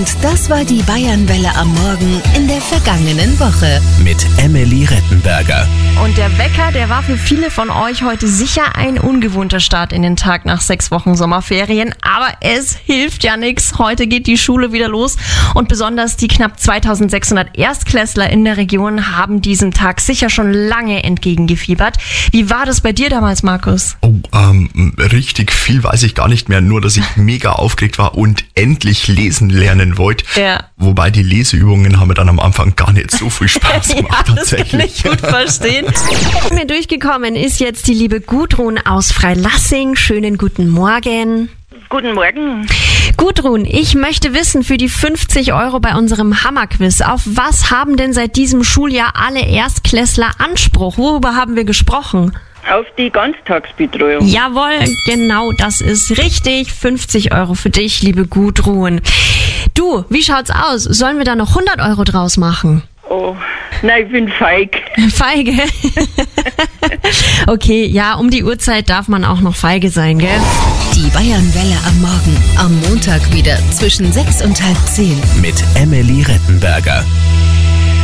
Und das war die Bayernwelle am Morgen in der vergangenen Woche. Mit Emily Rettenberger. Und der Wecker, der war für viele von euch heute sicher ein ungewohnter Start in den Tag nach 6 Wochen Sommerferien. Aber es hilft ja nichts. Heute geht die Schule wieder los. Und besonders die knapp 2600 Erstklässler in der Region haben diesem Tag sicher schon lange entgegengefiebert. Wie war das bei dir damals, Markus? Richtig viel weiß ich gar nicht mehr. Nur, dass ich mega aufgeregt war und endlich lesen lernen wollte. Ja. Wobei die Leseübungen haben mir dann am Anfang gar nicht so viel Spaß gemacht. Ja, das kann ich gut verstehen. Mir durchgekommen ist jetzt die liebe Gudrun aus Freilassing. Schönen guten Morgen. Guten Morgen. Gudrun, ich möchte wissen, für die 50 € bei unserem Hammerquiz, auf was haben denn seit diesem Schuljahr alle Erstklässler Anspruch? Worüber haben wir gesprochen? Auf die Ganztagsbetreuung. Jawohl, genau, das ist richtig. 50 € für dich, liebe Gudrun. Du, wie schaut's aus? Sollen wir da noch 100 € draus machen? Oh, nein, ich bin feig. Feige? Okay, ja, um die Uhrzeit darf man auch noch feige sein, gell? Die Bayernwelle am Morgen. Am Montag wieder zwischen 6 und halb 10. Mit Emily Rettenberger.